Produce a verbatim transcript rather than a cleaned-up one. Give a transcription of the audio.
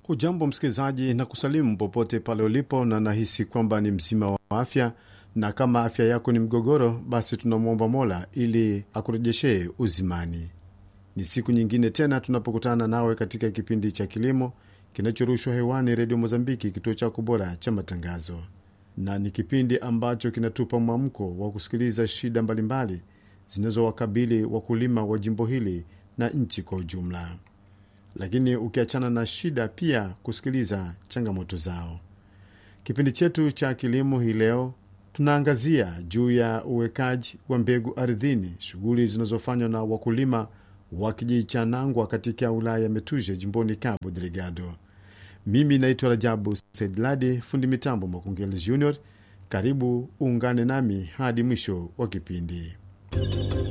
Ujambo msikilizaji, na kusalimu popote pale ulipo, na nahisi kwamba ni mzima wa afya, na kama afya yako ni mgogoro, basi tunamwomba Mola ili akurejeshe uzimani. Ni siku nyingine tena tunapokutana nawe katika kipindi cha kilimo kinachorushwa hewani Radio Mozambiki, kituo chako bora cha matangazo, na ni kipindi ambacho kinatupa mwamko wa kusikiliza shida mbalimbali zinazowakabili wakulima wa jimbo hili na nchi kwa ujumla. Lakini ukiachana na shida, pia kusikiliza changamoto zao. Kipindi chetu cha kilimo hii leo tunaangazia juu ya uwekaji wa mbegu ardhini, shughuli zinazofanywa na wakulima wa kijiji cha Nangwa katika wilaya ya Metuje jimboni Cabo Delgado. Mimi naitwa Rajabu Saidladi, fundi mitambo Makungeli Junior. Karibu uungane nami hadi mwisho wa kipindi.